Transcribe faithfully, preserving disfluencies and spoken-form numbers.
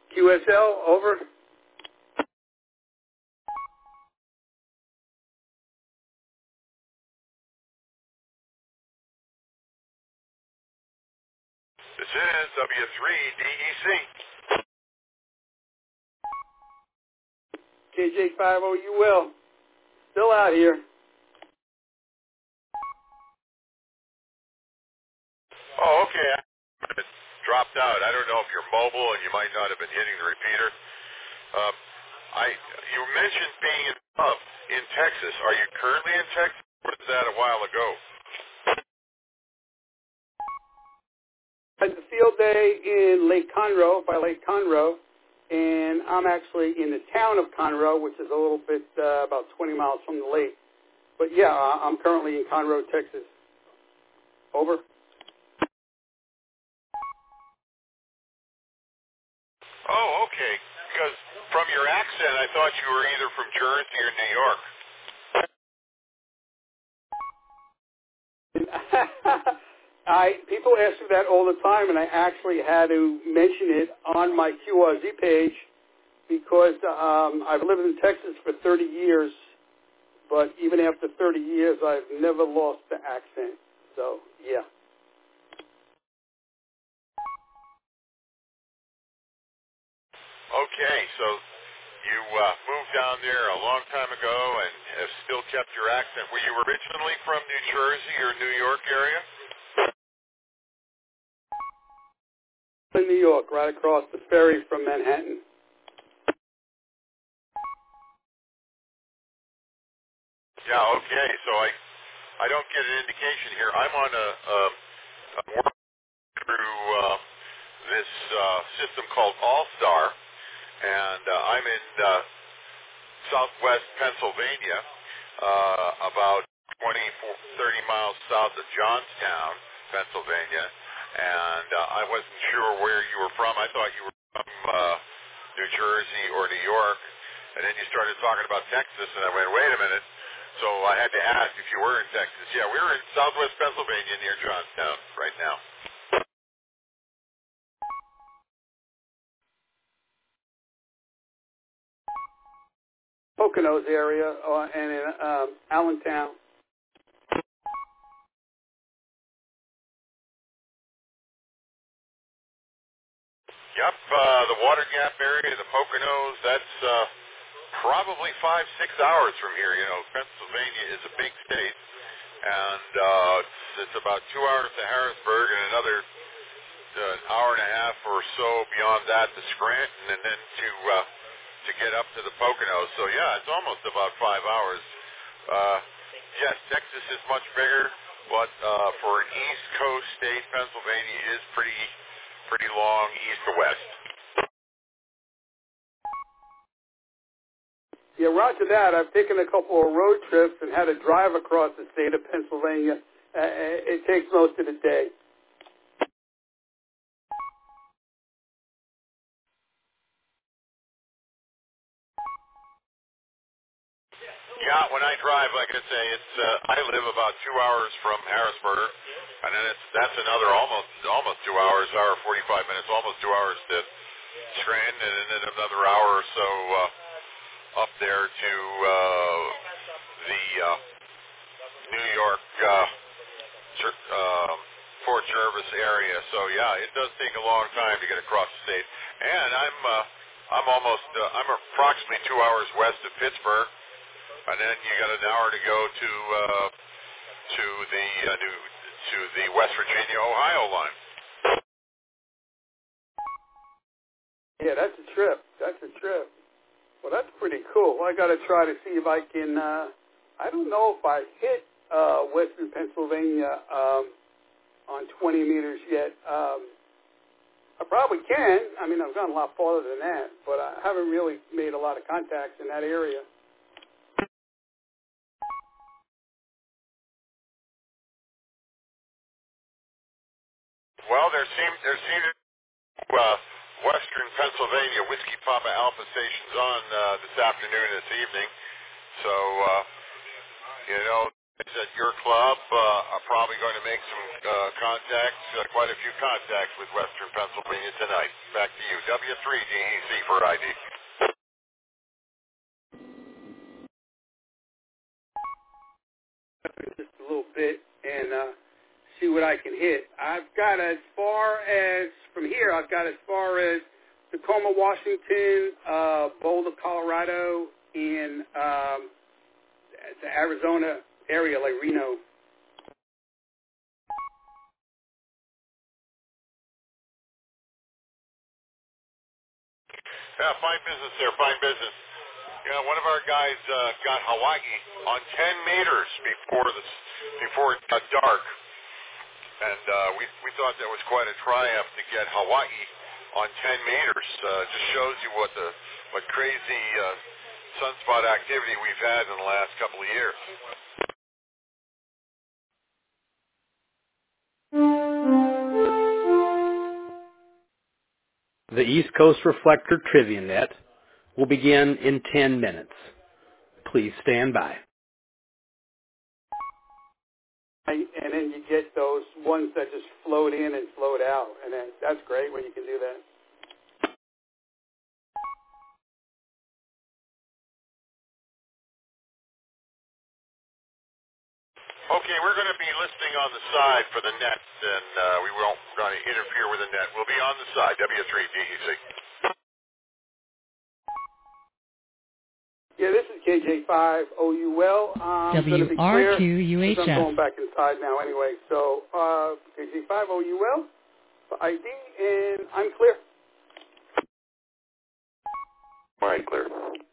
Q S L, over. This is W three D E C. K J five O U L, still out here. Oh, okay. It dropped out. I don't know if you're mobile and you might not have been hitting the repeater. Um, I you mentioned being in uh, in Texas. Are you currently in Texas, or was that a while ago? I had the field day in Lake Conroe, by Lake Conroe, and I'm actually in the town of Conroe, which is a little bit, uh, about twenty miles from the lake. But yeah, uh, I'm currently in Conroe, Texas. Over. Oh, okay. Because from your accent, I thought you were either from Jersey or New York. I people ask me that all the time, and I actually had to mention it on my Q R Z page because um, I've lived in Texas for thirty years, but even after thirty years, I've never lost the accent. So, yeah. Okay, so you uh, moved down there a long time ago and have still kept your accent. Were you originally from New Jersey or New York area? In New York, right across the ferry from Manhattan. Yeah, okay. So I I don't get an indication here. I'm on a, a, a work through uh, this uh, system called All-Star, and uh, I'm in uh, southwest Pennsylvania, uh, about twenty, thirty miles south of Johnstown, Pennsylvania, and uh, I wasn't sure where you were from. I thought you were from uh, New Jersey or New York, and then you started talking about Texas, and I went, wait a minute. So I had to ask if you were in Texas. Yeah, we're in southwest Pennsylvania near Johnstown right now. Poconos area uh, and in um, Allentown. Yep, uh, the Water Gap area, the Poconos, that's uh, probably five, six hours from here. You know, Pennsylvania is a big state, and uh, it's, it's about two hours to Harrisburg and another uh, an hour and a half or so beyond that to Scranton, and then to uh, to get up to the Poconos. So yeah, it's almost about five hours. Uh, yes, Texas is much bigger, but uh, for an East Coast state, Pennsylvania is pretty pretty long east to west. Yeah, roger that. I've taken a couple of road trips and had to drive across the state of Pennsylvania. Uh, it takes most of the day. Yeah, when I drive, like I say, it's uh, I live about two hours from Harrisburg, and then it's that's another almost almost two hours, hour forty-five minutes, almost two hours to Scranton, and then another hour or so uh, up there to uh, the uh, New York uh, Jer- uh, Fort Jervis area. So yeah, it does take a long time to get across the state, and I'm uh, I'm almost uh, I'm approximately two hours west of Pittsburgh. And then you got an hour to go to uh, to the uh, new to the West Virginia Ohio line. Yeah, that's a trip. That's a trip. Well, that's pretty cool. I got to try to see if I can. Uh, I don't know if I hit uh, Western Pennsylvania um, on twenty meters yet. Um, I probably can. I mean, I've gone a lot farther than that, but I haven't really made a lot of contacts in that area. Well, there seems there seems uh, Western Pennsylvania Whiskey Papa Alpha stations on uh, this afternoon, this evening. So uh, you know, it's at your club uh, are probably going to make some uh, contacts, uh, quite a few contacts with Western Pennsylvania tonight. Back to you, W three D E C for I D. Just a little bit and uh, see what I can hit. I've got as far as, from here, I've got as far as Tacoma, Washington, uh, Boulder, Colorado, and um, the Arizona area, like Reno. Yeah, fine business there, fine business. Yeah, one of our guys uh, got Hawaii on ten meters before the before it got dark, and uh, we we thought that was quite a triumph to get Hawaii on ten meters. Uh, just shows you what the what crazy uh, sunspot activity we've had in the last couple of years. The East Coast Reflector Trivia Net will begin in ten minutes. Please stand by. And then you get those ones that just float in and float out, and then that's great when you can do that. Okay, we're going to be listening on the side for the net, and uh, we won't try to interfere with the net. We'll be on the side, W three D E C. Yeah, this is K J five O U L. I'm going to be W R Q clear U H S. I'm going back inside now anyway. So uh, K J five O U L for I D, and I'm clear. All right, clear.